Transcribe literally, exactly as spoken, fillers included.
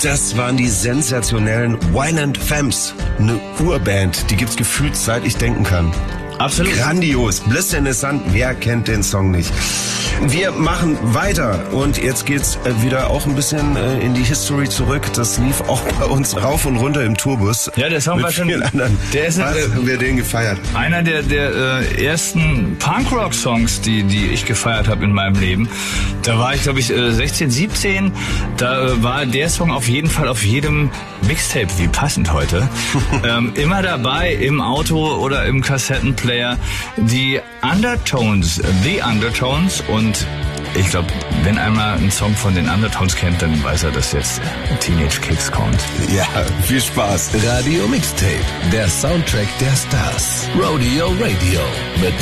Das waren die sensationellen Violent Femmes. Eine Urband, die gibt's gefühlt seit ich denken kann. Absolut. Grandios. Bliss in the Sun, wer kennt den Song nicht? Wir machen weiter und jetzt geht's wieder auch ein bisschen in die History zurück. Das lief auch bei uns rauf und runter im Tourbus. Ja, der Song mit war schon... Anderen. Der ist Was, äh, haben wir den gefeiert? Einer der, der äh, ersten Punkrock-Songs, die, die ich gefeiert habe in meinem Leben. Da war ich, glaube ich, äh, sechzehn, siebzehn. Da äh, war der Song auf jeden Fall auf jedem Mixtape, wie passend heute, ähm, immer dabei im Auto oder im Kassettenplayer. Die Undertones, The Undertones, und ich glaube, wenn einmal ein Song von den Undertones kennt, dann weiß er, dass jetzt Teenage Kicks kommt. Ja, viel Spaß. Radio Mixtape, der Soundtrack der Stars. Rodeo Radio mit